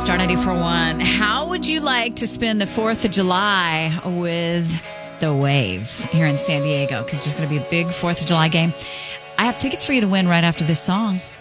Star 94.1. How would you like to spend the 4th of July with the Wave here in San Diego? Because there's going to be a big 4th of July game. I have tickets for you to win right after this song.